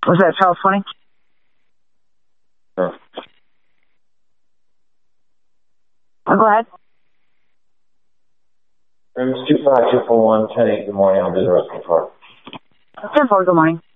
Was that Charles 20? Sure. Go ahead. Rooms 25241, 10-8, good morning. I'll do the rest of the part. 10-4, good morning.